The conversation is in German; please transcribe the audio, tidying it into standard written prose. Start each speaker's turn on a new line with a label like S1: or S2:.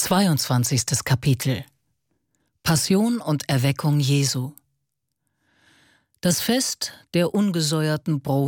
S1: 22. Kapitel Passion und Erweckung Jesu. Das Fest der ungesäuerten Brote